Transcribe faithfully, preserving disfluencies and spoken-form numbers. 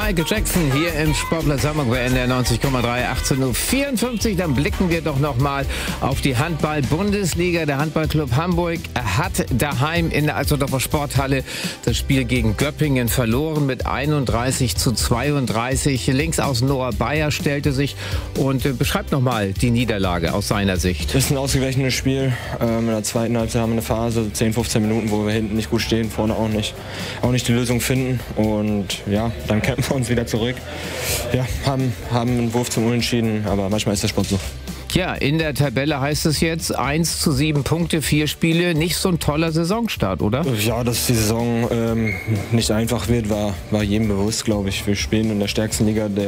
Michael Jackson hier im Sportplatz Hamburg bei N D R neunzig Komma drei, achtzehn Uhr vierundfünfzig. Dann blicken wir doch noch mal auf die Handball-Bundesliga. Der Handballclub Hamburg hat daheim in der Alsterdorfer Sporthalle das Spiel gegen Göppingen verloren mit einunddreißig zu zweiunddreißig. Links außen Noah Bayer stellte sich und äh, beschreibt noch mal die Niederlage aus seiner Sicht. Das ist ein ausgeglichenes Spiel. Ähm, in der zweiten Halbzeit haben wir eine Phase, zehn, fünfzehn Minuten, wo wir hinten nicht gut stehen, vorne auch nicht, auch nicht die Lösung finden. Und ja, dann kämpfen wir uns wieder zurück. Ja, haben, haben einen Wurf zum Unentschieden, aber manchmal ist der Sport so. Ja, in der Tabelle heißt es jetzt eins zu sieben Punkte, vier Spiele. Nicht so ein toller Saisonstart, oder? Ja, dass die Saison ähm, nicht einfach wird, war, war jedem bewusst, glaube ich. Wir spielen in der stärksten Liga der